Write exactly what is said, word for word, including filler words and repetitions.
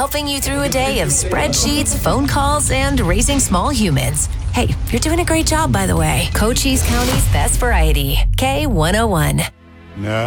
helping you through a day of spreadsheets, phone calls, and raising small humans. Hey, you're doing a great job, by the way. Cochise County's best variety. K one oh one. No.